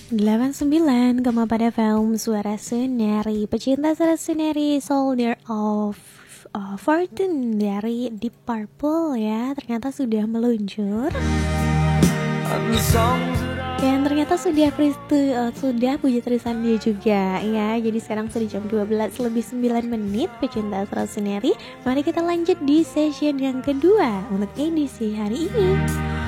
89,4 FM Suara Seneri. Pecinta suara Seneri, Soldier of Fortune dari Deep Purple ya. Ternyata sudah meluncur. Dan ternyata sudah puji tulisan dia juga ya. Jadi sekarang sudah jam 12:09 pecinta suara Seneri. Mari kita lanjut di session yang kedua untuk edisi hari ini.